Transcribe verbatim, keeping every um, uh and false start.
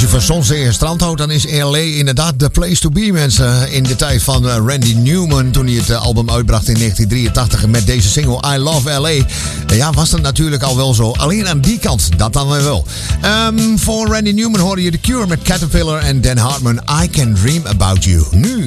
je van Zonzee en strand houdt, dan is L A inderdaad the place to be, mensen. In de tijd van uh, Randy Newman, toen hij het uh, album uitbracht in negentien drieëntachtig met deze single I Love L A. Uh, ja, was dat natuurlijk al wel zo. Alleen aan die kant, dat dan weer wel. Um, voor Randy Newman hoorde je The Cure met Caterpillar en Dan Hartman, I Can Dream About You. Nu